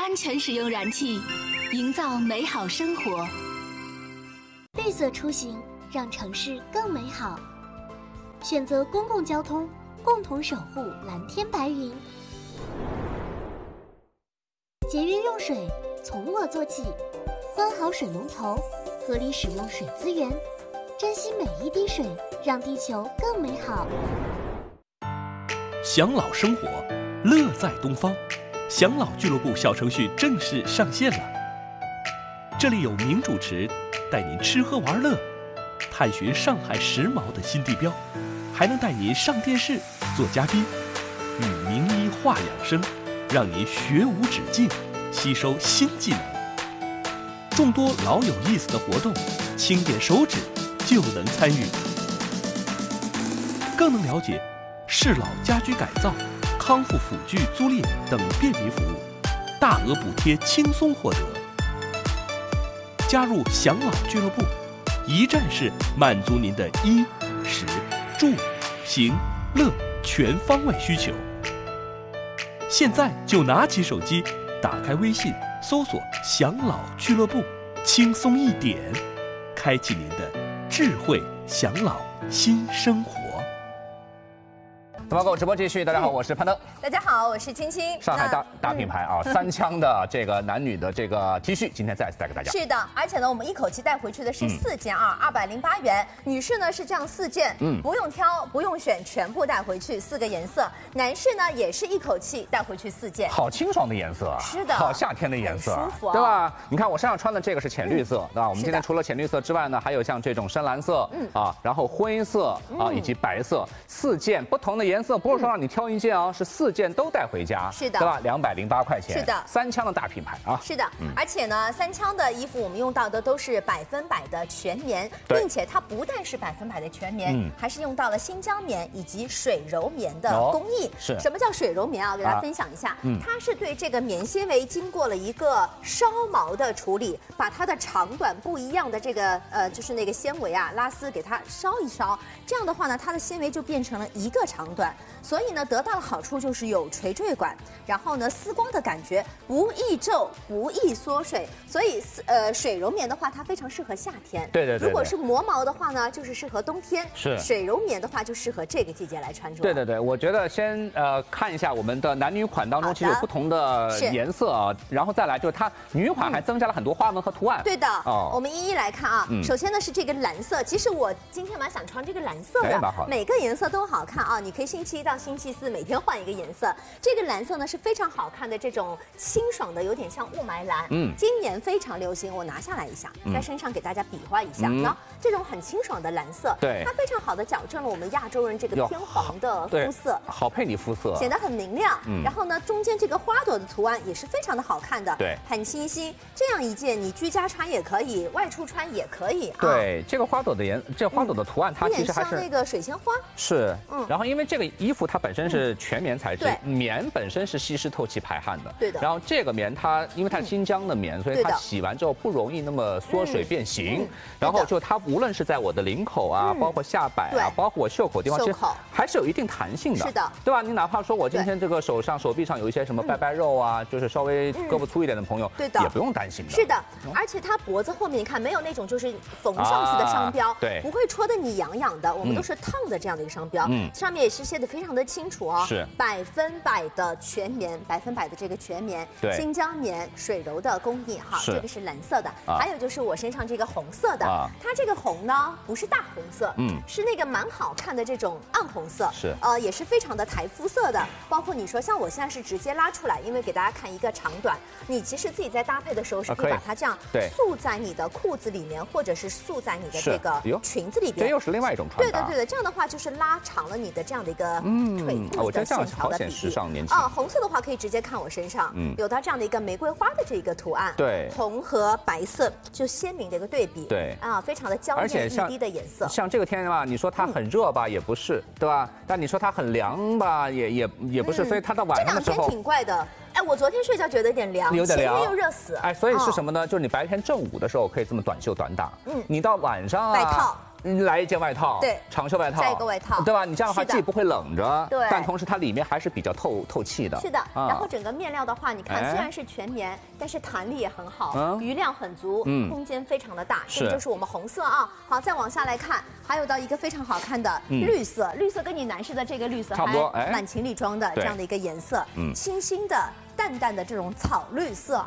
安全使用燃气，营造美好生活。 绿色出行，让城市更美好。选择公共交通，共同守护蓝天白云。节约用水，从我做起，关好水龙头，合理使用水资源，珍惜每一滴水，让地球更美好。 享老生活，乐在东方。享老俱乐部小程序正式上线了，这里有名主持带您吃喝玩乐，探寻上海时髦的新地标，还能带您上电视做嘉宾，与名医话养生，让您学无止境，吸收新技能。众多老有意思的活动，轻点手指就能参与，更能了解适老家居改造、康复辅具租赁等便民服务，大额补贴轻松获得。加入享老俱乐部，一站式满足您的衣、食、住、行、乐全方位需求。现在就拿起手机，打开微信，搜索“享老俱乐部”，轻松一点，开启您的智慧享老新生活。 东方购直播继续，大家好，我是潘登。 大家好，我是青青。 上海大品牌啊，三枪的这个男女的这个 T 恤，今天再次带给大家。 是的，而且呢，我们一口气带回去的是4件208元。女士呢是这样4件，不用挑，不用选，全部带回去4个颜色。男士呢也是一口气带回去4件， 好清爽的颜色啊， 是的， 好夏天的颜色， 舒服啊， 对吧？你看我身上穿的这个是浅绿色，对吧？我们今天除了浅绿色之外呢，还有像这种深蓝色，然后灰色以及白色，4件不同的颜色，不是说让你挑一件啊，是4件都带回家， 是的， 对吧？208块钱， 是的， 三枪的大品牌啊， 是的，而且呢，三枪的衣服我们用到的都是100%的全棉，并且它不但是100%的全棉，还是用到了新疆棉以及水柔棉的工艺。 是， 什么叫水柔棉啊？我给大家分享一下，它是对这个棉纤维经过了一个烧毛的处理，把它的长短不一样的这个就是那个纤维啊拉丝给它烧一烧，这样的话呢，它的纤维就变成了一个长短。所以呢，得到的好处就是有垂坠感，然后呢，丝光的感觉不易皱，不易缩水。所以水柔棉的话，它非常适合夏天。 对。 如果是磨毛的话呢，就是适合冬天。 是。 水柔棉的话，就适合这个季节来穿着。 对，我觉得先看一下我们的男女款当中，其实有不同的颜色啊，然后再来就是它女款还增加了很多花纹和图案。 对的，我们一一来看啊。首先呢是这个蓝色，其实我今天蛮想穿这个蓝色的，每个颜色都好看啊。你可以星期一到星期四每天换一个颜色。这个蓝色呢是非常好看的这种清爽的，有点像雾霾蓝。今年非常流行，我拿下来一下，在身上给大家比划一下。那这种很清爽的蓝色， 对， 它非常好的矫正了我们亚洲人这个偏黄的肤色， 好配你肤色， 显得很明亮。然后呢，中间这个花朵的图案也是非常的好看的， 对， 很清新。这样一件你居家穿也可以，外出穿也可以啊。 对，这个花朵的这花朵的图案，它其实还是像那个水仙花。 是，然后因为这个衣服它本身是全棉材质，棉本身是吸湿透气排汗的， 对的。 然后这个棉它因为它是新疆的棉，所以它洗完之后不容易那么缩水变形。然后就它无论是在我的领口啊，包括下摆啊，包括我袖口地方，其实还是有一定弹性的， 是的， 对吧？你哪怕说我今天这个手臂上有一些什么拜拜肉啊，就是稍微胳膊粗一点的朋友， 对的， 也不用担心的。 是的，而且它脖子后面你看没有那种就是缝上去的商标， 对， 不会戳得你痒痒的。我们都是烫的这样的一个商标，上面也是写的非常的清楚哦， 是 100%的全棉，100%的这个全棉，新疆棉水柔的工艺哈，这个是蓝色的，还有就是我身上这个红色的，它这个红呢不是大红色，是那个蛮好看的这种暗红色， 是也是非常的台肤色的。包括你说像我现在是直接拉出来，因为给大家看一个长短，你其实自己在搭配的时候是可以把它这样束在你的裤子里面，或者是束在你的这个裙子里边， 这又是另外一种穿搭。 对的，这样的话就是拉长了你的这样的一个腿部的线条的比例。红色的话可以直接看我身上，有它这样的一个玫瑰花的这个图案， 对， 红和白色就鲜明的一个对比， 对非常的娇艳欲滴的颜色。 像这个天吧，你说它很热吧，也不是，对吧？但你说它很凉吧，也不是，所以它到晚上的时候这2天挺怪的。哎，我昨天睡觉觉得有点凉，前天又热死。 哎，所以是什么呢？就是你白天正午的时候可以这么短袖短打，你到晚上啊， 来一件外套， 对， 长袖外套， 再一个外套， 对吧？你这样的话既不会冷着， 对， 但同时它里面还是比较透气的。 是的，然后整个面料的话，你看虽然是全棉，但是弹力也很好，余量很足，空间非常的大。这个就是我们红色啊。好，再往下来看，还有到一个非常好看的绿色，绿色跟你男士的这个绿色差不多， 蛮情侣装的这样的一个颜色，清新的、淡淡的这种草绿色。